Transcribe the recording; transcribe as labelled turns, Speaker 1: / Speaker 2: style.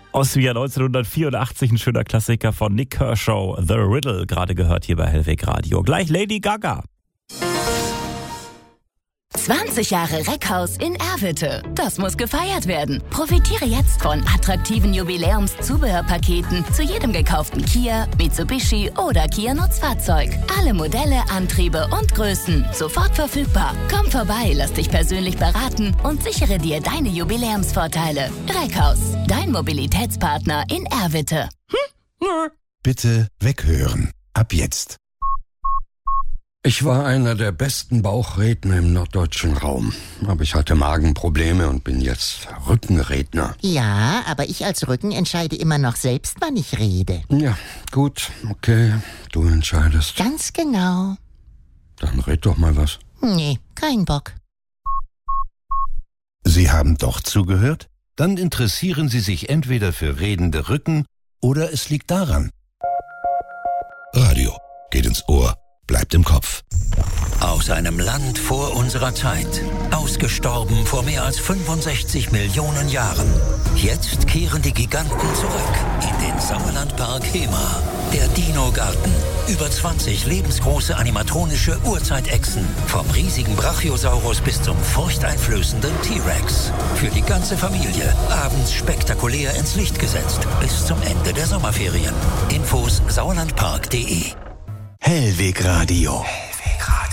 Speaker 1: Aus dem Jahr 1984, ein schöner Klassiker von Nick Kershaw, The Riddle, gerade gehört hier bei Hellweg Radio. Gleich Lady Gaga.
Speaker 2: 20 Jahre Reckhaus in Erwitte. Das muss gefeiert werden. Profitiere jetzt von attraktiven Jubiläumszubehörpaketen zu jedem gekauften Kia, Mitsubishi oder Kia Nutzfahrzeug. Alle Modelle, Antriebe und Größen sofort verfügbar. Komm vorbei, lass dich persönlich beraten und sichere dir deine Jubiläumsvorteile. Reckhaus, dein Mobilitätspartner in Erwitte.
Speaker 3: Bitte weghören. Ab jetzt.
Speaker 4: Ich war einer der besten Bauchredner im norddeutschen Raum. Aber ich hatte Magenprobleme und bin jetzt Rückenredner.
Speaker 5: Ja, aber ich als Rücken entscheide immer noch selbst, wann ich rede.
Speaker 4: Ja, gut, okay, du entscheidest.
Speaker 5: Ganz genau.
Speaker 4: Dann red doch mal was.
Speaker 5: Nee, kein Bock.
Speaker 3: Sie haben doch zugehört? Dann interessieren Sie sich entweder für redende Rücken oder es liegt daran. Radio geht ins Ohr, bleibt im Kopf.
Speaker 6: Aus einem Land vor unserer Zeit. Ausgestorben vor mehr als 65 Millionen Jahren. Jetzt kehren die Giganten zurück in den Sauerlandpark Hemer. Der Dino-Garten. Über 20 lebensgroße animatronische Urzeitechsen. Vom riesigen Brachiosaurus bis zum furchteinflößenden T-Rex. Für die ganze Familie. Abends spektakulär ins Licht gesetzt. Bis zum Ende der Sommerferien. Infos sauerlandpark.de.
Speaker 3: Hellweg Radio.